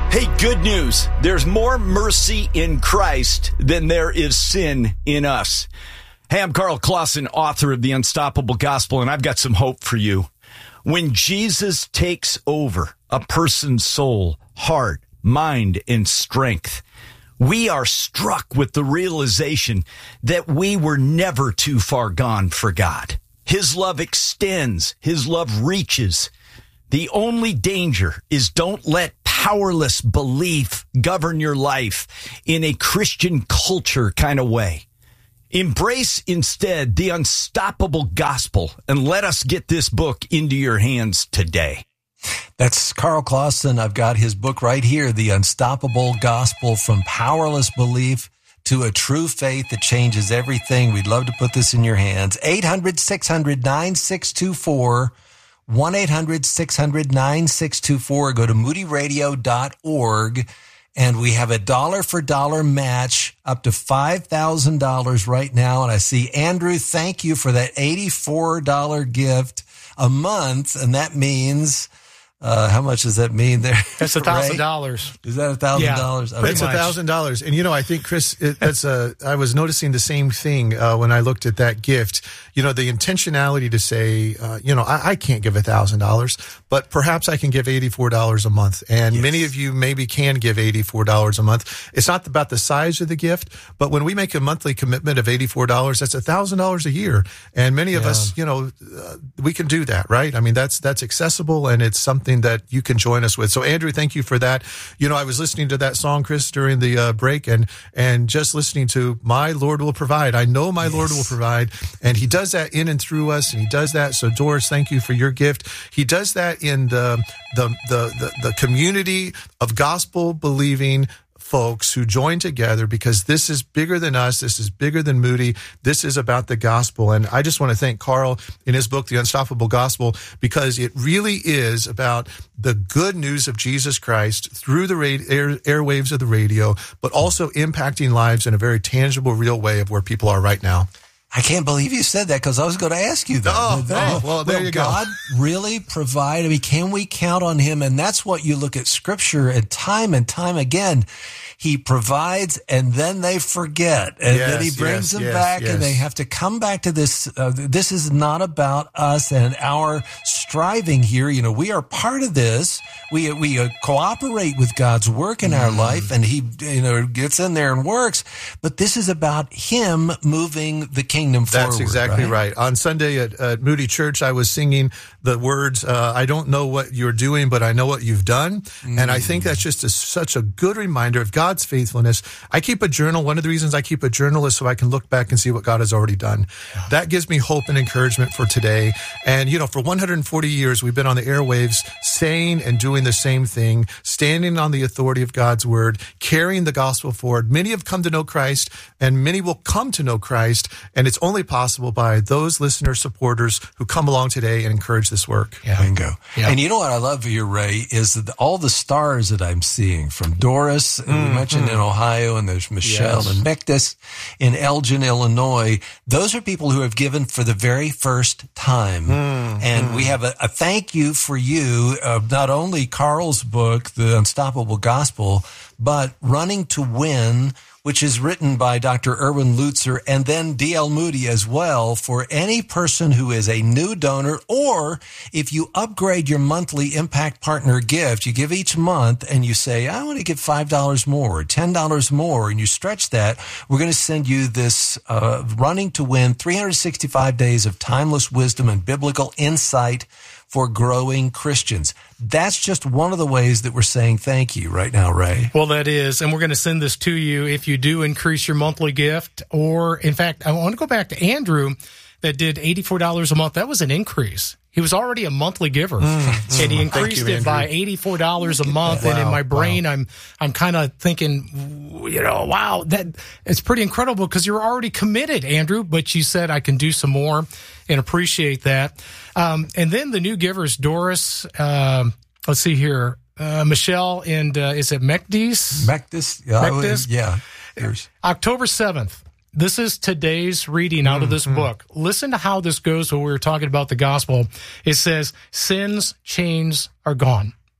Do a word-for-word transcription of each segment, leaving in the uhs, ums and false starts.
Hey, good news. There's more mercy in Christ than there is sin in us. Hey, I'm Carl Clausen, author of The Unstoppable Gospel, and I've got some hope for you. When Jesus takes over a person's soul, heart, mind, and strength, we are struck with the realization that we were never too far gone for God. His love extends. His love reaches. The only danger is don't let powerless belief govern your life in a Christian culture kind of way. Embrace instead the unstoppable gospel and let us get this book into your hands today. That's Carl Clausen. I've got his book right here, The Unstoppable Gospel, From Powerless Belief to a True Faith That Changes Everything. We'd love to put this in your hands. eight hundred, six hundred, nine six two four. one eight hundred, six hundred, nine six two four. Go to moody radio dot org, and we have a dollar for dollar match up to five thousand dollars right now. And I see, Andrew, thank you for that eighty-four dollars gift a month. And that means, uh, how much does that mean there? That's a thousand dollars. Is that a thousand dollars? It's a thousand dollars. And, you know, I think, Chris, it, that's a, I was noticing the same thing uh, when I looked at that gift. You know, the intentionality to say, uh, you know, I, I can't give a thousand dollars, but perhaps I can give eighty-four dollars a month. And yes, many of you maybe can give eighty-four dollars a month. It's not about the size of the gift, but when we make a monthly commitment of eighty-four dollars, that's a thousand dollars a year. And many of yeah. us, you know, uh, we can do that, right? I mean, that's, that's accessible, and it's something that you can join us with. So, Andrew, thank you for that. You know, I was listening to that song, Chris, during the uh, break, and, and just listening to My Lord Will Provide. I know my yes. Lord will provide, and he does that in and through us, and he does that. So, Doris, thank you for your gift. He does that in the the the the, the community of gospel believing folks who join together, because this is bigger than us. This is bigger than Moody. This is about the gospel. And I just want to thank Carl in his book, The Unstoppable Gospel, because it really is about the good news of Jesus Christ through the ra- air, airwaves of the radio, but also impacting lives in a very tangible, real way of where people are right now. I can't believe you said that, because I was going to ask you that. Oh, oh well, there Will you go. God really provide? I mean, can we count on him? And that's what you look at Scripture, and time and time again, he provides, and then they forget, and yes, then he brings yes, them yes, back, yes. and they have to come back to this. Uh, this is not about us and our striving here. You know, we are part of this. We we uh, cooperate with God's work in mm. our life, and he, you know, gets in there and works. But this is about him moving the kingdom forward. That's exactly right. right. On Sunday at, at Moody Church, I was singing the words, uh, I don't know what you're doing, but I know what you've done. Mm. And I think that's just a, such a good reminder of God's faithfulness. I keep a journal. One of the reasons I keep a journal is so I can look back and see what God has already done. Yeah. That gives me hope and encouragement for today. And, you know, for one hundred forty years, we've been on the airwaves saying and doing the same thing, standing on the authority of God's word, carrying the gospel forward. Many have come to know Christ, and many will come to know Christ. And it's only possible by those listeners, supporters who come along today and encourage this work. Yeah. Bingo. Yeah. And you know what I love here, Ray, is that all the stars that I'm seeing, from Doris, and mm, we mentioned mm. in Ohio, and there's Michelle yes. and Mectis in Elgin, Illinois. Those are people who have given for the very first time. Mm, and mm. we have a, a thank you for you of not only Carl's book, The Unstoppable Gospel, but Running to Win, which is written by Doctor Erwin Lutzer, and then D L Moody as well, for any person who is a new donor, or if you upgrade your monthly Impact Partner gift, you give each month and you say, I want to give five dollars more, or ten dollars more, and you stretch that, we're going to send you this uh, Running to Win, three hundred sixty-five days of timeless wisdom and biblical insight for growing Christians. That's just one of the ways that we're saying thank you right now, Ray. Well, that is, and we're going to send this to you if you do increase your monthly gift. Or, in fact, I want to go back to Andrew that did eighty-four dollars a month. That was an increase. He was already a monthly giver, mm, and he increased you, it by eighty-four dollars a month. Wow, and in my brain, wow. I'm I'm kind of thinking, you know, wow, that it's pretty incredible, because you're already committed, Andrew. But you said I can do some more, and appreciate that. Um, and then the new givers, Doris. Um, let's see here, uh, Michelle, and uh, is it Mectis? Mectis, yeah, Mectis? yeah. There's October seventh. This is today's reading out of this mm-hmm. book. Listen to how this goes when we were talking about the gospel. It says, sin's chains are gone.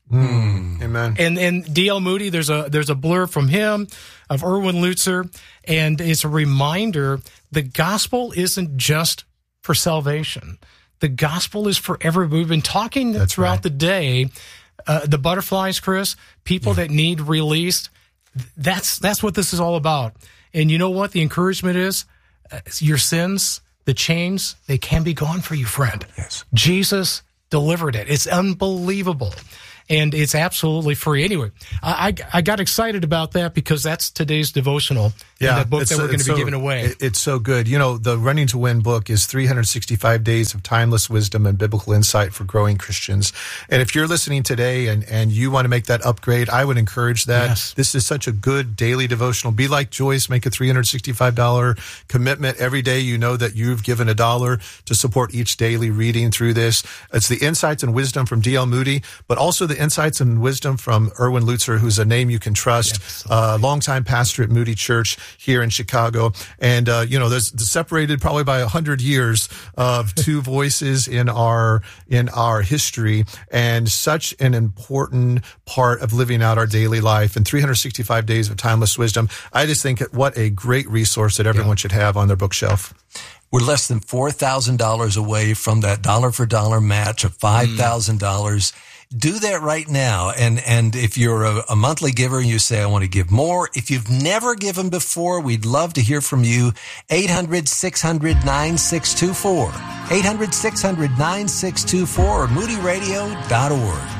Mm. Amen. And and D L Moody, there's a there's a blurb from him of Erwin Lutzer, and it's a reminder the gospel isn't just for salvation. The gospel is for everybody. We've been talking That's throughout right. the day. Uh, the butterflies, Chris, people yeah. that need released. That's that's what this is all about. And you know what? The encouragement is uh, your sins, the chains, they can be gone for you, friend. Yes. Jesus delivered it. It's unbelievable. And it's absolutely free. Anyway, I, I got excited about that because that's today's devotional. Yeah, in the book that we're going to be so, giving away. It, it's so good. You know, the Running to Win book is three hundred sixty-five days of timeless wisdom and biblical insight for growing Christians. And if you're listening today and, and you want to make that upgrade, I would encourage that. Yes. This is such a good daily devotional. Be like Joyce, make a three hundred sixty-five dollars commitment every day. You know that you've given a dollar to support each daily reading through this. It's the insights and wisdom from D L Moody, but also the insights and wisdom from Erwin Lutzer, who's a name you can trust, yes, uh, longtime pastor at Moody Church here in Chicago. And, uh, you know, there's separated probably by a hundred years of two voices in our, in our history, and such an important part of living out our daily life, and three hundred sixty-five days of timeless wisdom. I just think what a great resource that everyone yeah. should have on their bookshelf. We're less than four thousand dollars away from that dollar for dollar match of five thousand dollars. Mm. Do that right now. And, and if you're a, a monthly giver and you say, I want to give more, if you've never given before, we'd love to hear from you. eight hundred, six hundred, nine six two four. eight hundred, six hundred, nine six two four or moody radio dot org.